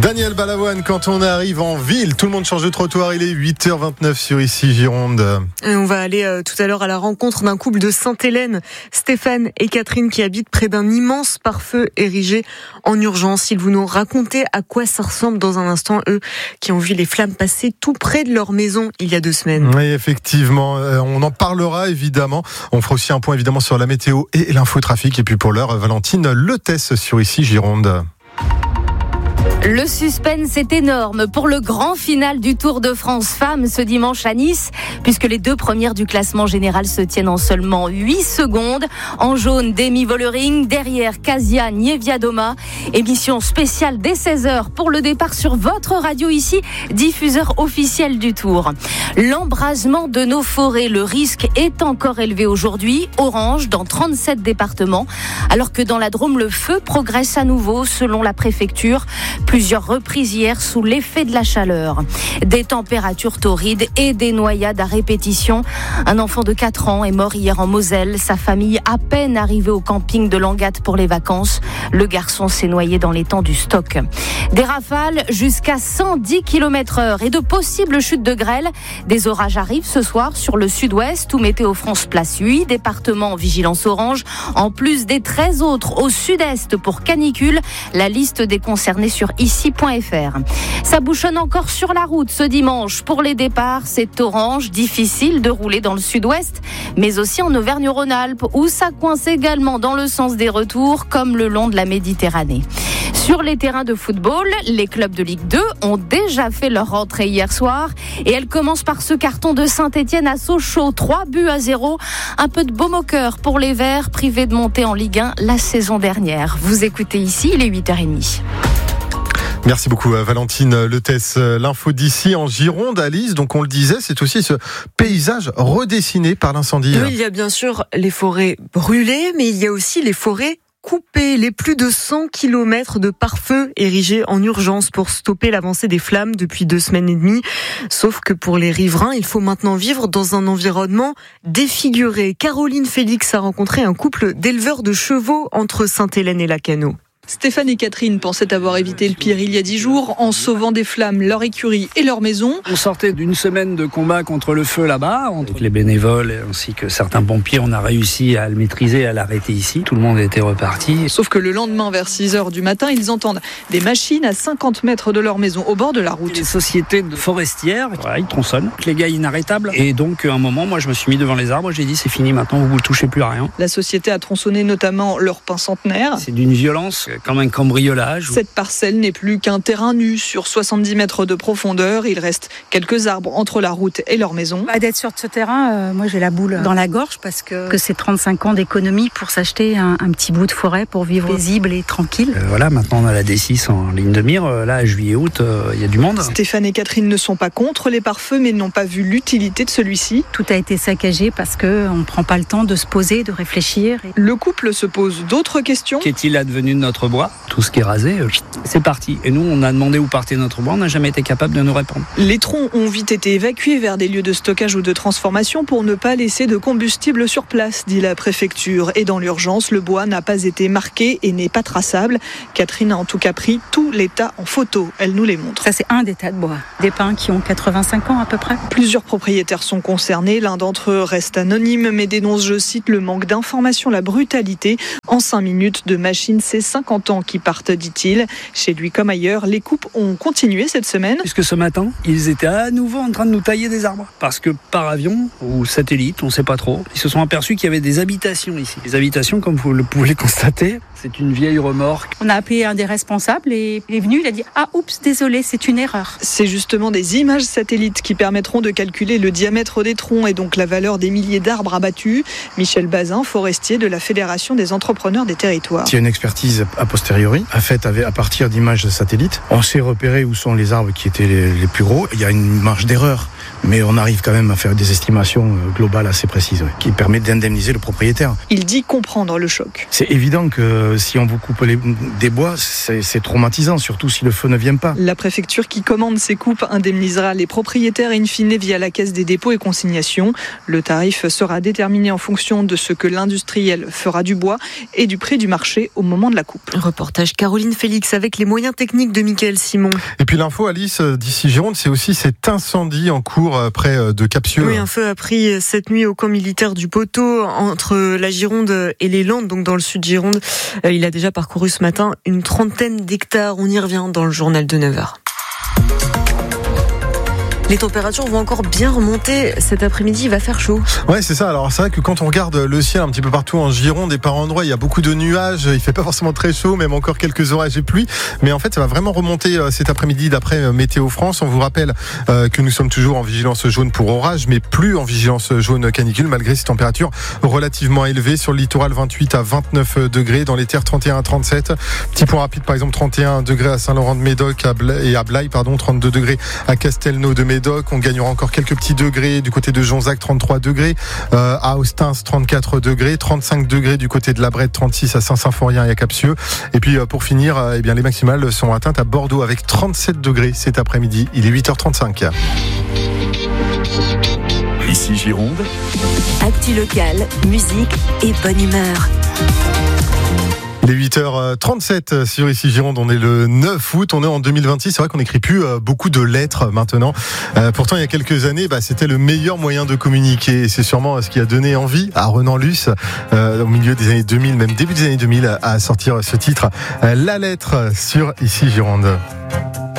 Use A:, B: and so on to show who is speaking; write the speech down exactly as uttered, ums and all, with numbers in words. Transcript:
A: Daniel Balavoine, quand on arrive en ville, tout le monde change de trottoir, il est huit heures vingt-neuf sur Ici Gironde.
B: Et on va aller euh, tout à l'heure à la rencontre d'un couple de Sainte-Hélène, Stéphane et Catherine, qui habitent près d'un immense pare-feu érigé en urgence. Ils vont nous raconter à quoi ça ressemble dans un instant, eux qui ont vu les flammes passer tout près de leur maison il y a deux semaines.
A: Oui, effectivement, euh, on en parlera évidemment. On fera aussi un point évidemment sur la météo et l'infotrafic. Et puis pour l'heure, Valentine Letesse sur Ici Gironde.
C: Le suspense est énorme pour le grand final du Tour de France Femmes ce dimanche à Nice, puisque les deux premières du classement général se tiennent en seulement huit secondes. En jaune, Demi Vollering, derrière Kasia Niewiadoma. Émission spéciale dès seize heures pour le départ sur votre radio ici, diffuseur officiel du Tour. L'embrasement de nos forêts, le risque est encore élevé aujourd'hui, orange dans trente-sept départements, alors que dans la Drôme, le feu progresse à nouveau selon la préfecture. Plusieurs reprises hier sous l'effet de la chaleur. Des températures torrides et des noyades à répétition. Un enfant de quatre ans est mort hier en Moselle. Sa famille à peine arrivée au camping de Langatte pour les vacances. Le garçon s'est noyé dans l'étang du Stock. Des rafales jusqu'à cent dix kilomètres heure et de possibles chutes de grêle. Des orages arrivent ce soir sur le sud-ouest où Météo France place huit départements en vigilance orange, en plus des treize autres au sud-est pour canicule. La liste des concernés sur ici point f r. Ça bouchonne encore sur la route ce dimanche. Pour les départs, c'est orange, difficile de rouler dans le sud-ouest, mais aussi en Auvergne-Rhône-Alpes, où ça coince également dans le sens des retours, comme le long de la Méditerranée. Sur les terrains de football, les clubs de Ligue deux ont déjà fait leur rentrée hier soir et elle commence par ce carton de Saint-Etienne à Sochaux, trois buts à zéro. Un peu de baume au cœur pour les Verts, privés de monter en Ligue un la saison dernière. Vous écoutez ici, il est huit heures trente.
A: Merci beaucoup Valentine Letesse. L'info d'ici en Gironde, Alice, donc on le disait, c'est aussi ce paysage redessiné par l'incendie.
B: Oui, il y a bien sûr les forêts brûlées, mais il y a aussi les forêts coupées, les plus de cent kilomètres de pare-feu érigés en urgence pour stopper l'avancée des flammes depuis deux semaines et demie. Sauf que pour les riverains, il faut maintenant vivre dans un environnement défiguré. Caroline Félix a rencontré un couple d'éleveurs de chevaux entre Sainte-Hélène et Lacanau.
D: Stéphane et Catherine pensaient avoir évité le pire il y a dix jours en sauvant des flammes leur écurie et leur maison.
E: On sortait d'une semaine de combat contre le feu là-bas. Entre les bénévoles ainsi que certains pompiers, on a réussi à le maîtriser, à l'arrêter ici. Tout le monde était reparti.
D: Sauf que le lendemain, vers six heures du matin, ils entendent des machines à cinquante mètres de leur maison, au bord de la route.
E: Les sociétés de forestières, voilà, ils tronçonnent. Les gars inarrêtables. Et donc, à un moment, moi, je me suis mis devant les arbres. J'ai dit, c'est fini maintenant, vous ne touchez plus à rien.
D: La société a tronçonné notamment leur pin centenaire.
E: C'est d'une violence comme un cambriolage.
D: Cette parcelle n'est plus qu'un terrain nu sur soixante-dix mètres de profondeur. Il reste quelques arbres entre la route et leur maison.
F: Bah, d'être sur ce terrain, euh, moi j'ai la boule dans la gorge parce que, que c'est trente-cinq ans d'économie pour s'acheter un, un petit bout de forêt pour vivre paisible et tranquille.
E: Euh, voilà, maintenant on a la D six en ligne de mire. Là, juillet-août, il euh, y a du monde.
D: Stéphane et Catherine ne sont pas contre les pare-feux, mais n'ont pas vu l'utilité de celui-ci.
F: Tout a été saccagé parce qu'on ne prend pas le temps de se poser, de réfléchir.
D: Le couple se pose d'autres questions.
E: Qu'est-il advenu de notre bois ? Tout ce qui est rasé, c'est parti. Et nous, on a demandé où partait notre bois, on n'a jamais été capable de nous répondre.
D: Les troncs ont vite été évacués vers des lieux de stockage ou de transformation pour ne pas laisser de combustible sur place, dit la préfecture. Et dans l'urgence, le bois n'a pas été marqué et n'est pas traçable. Catherine a en tout cas pris tous les tas en photo. Elle nous les montre.
F: Ça, c'est un des tas de bois. Des pins qui ont quatre-vingt-cinq ans à peu près.
D: Plusieurs propriétaires sont concernés. L'un d'entre eux reste anonyme, mais dénonce, je cite, le manque d'information, la brutalité. En cinq minutes de machine, c'est cinquante ans qui partent, dit-il. Chez lui comme ailleurs, les coupes ont continué cette semaine.
E: Puisque ce matin, ils étaient à nouveau en train de nous tailler des arbres. Parce que par avion ou satellite, on ne sait pas trop, ils se sont aperçus qu'il y avait des habitations ici. Les habitations, comme vous le pouvez le constater, c'est une vieille remorque.
F: On a appelé un des responsables et il est venu, il a dit « Ah, oups, désolé, c'est une erreur ».
D: C'est justement des images satellites qui permettront de calculer le diamètre des troncs et donc la valeur des milliers d'arbres abattus. Michel Bazin, forestier de la Fédération des entrepreneurs des territoires.
G: Il y a une expertise a posteriori, à fait à partir d'images satellites. On sait repérer où sont les arbres qui étaient les, les plus gros. Il y a une marge d'erreur, mais on arrive quand même à faire des estimations globales assez précises, ouais, qui permettent d'indemniser le propriétaire.
D: Il dit comprendre le choc.
G: C'est évident que euh, si on vous coupe les, des bois, c'est, c'est traumatisant, surtout si le feu ne vient pas.
D: La préfecture qui commande ces coupes indemnisera les propriétaires in fine via la caisse des dépôts et consignations. Le tarif sera déterminé en fonction de ce que l'industriel fera du bois et du prix du marché au moment de la coupe.
B: Reportage Caroline Félix avec les moyens techniques de Mickaël Simon.
A: Et puis l'info, Alice, d'ici Gironde, c'est aussi cet incendie en cours près de Capsieux.
B: Oui, un feu a pris cette nuit au camp militaire du Poteau, entre la Gironde et les Landes, donc dans le sud Gironde. Il a déjà parcouru ce matin une trentaine d'hectares. On y revient dans le journal de neuf heures. Les températures vont encore bien remonter cet après-midi, il va faire chaud.
A: Ouais, c'est ça. Alors c'est vrai que quand on regarde le ciel un petit peu partout en Gironde et par endroits, il y a beaucoup de nuages, il fait pas forcément très chaud, même encore quelques orages et pluies, mais en fait ça va vraiment remonter cet après-midi d'après Météo France. On vous rappelle euh, que nous sommes toujours en vigilance jaune pour orage, mais plus en vigilance jaune canicule malgré ces températures relativement élevées. Sur le littoral, vingt-huit à vingt-neuf degrés, dans les terres trente et un à trente-sept. Petit point rapide, par exemple trente et un degrés à Saint-Laurent-de-Médoc et à Blaye, pardon, trente-deux degrés à Castelnau-de-Médoc. On gagnera encore quelques petits degrés du côté de Jonzac, trente-trois degrés, euh, à Ostens, trente-quatre degrés, trente-cinq degrés du côté de la Brette, trente-six à Saint-Symphorien et à Capsieux. Et puis euh, pour finir, euh, eh bien, les maximales sont atteintes à Bordeaux avec trente-sept degrés cet après-midi. Il est huit heures trente-cinq.
H: Ici Gironde.
I: Actu locale, musique et bonne humeur.
A: Il est huit heures trente-sept sur Ici Gironde, on est le neuf août, on est en deux mille vingt-six, c'est vrai qu'on n'écrit plus beaucoup de lettres maintenant. Euh, pourtant, il y a quelques années, bah, c'était le meilleur moyen de communiquer et c'est sûrement ce qui a donné envie à Renan Luce, euh, au milieu des années deux mille, même début des années deux mille, à sortir ce titre, euh, La Lettre sur Ici Gironde.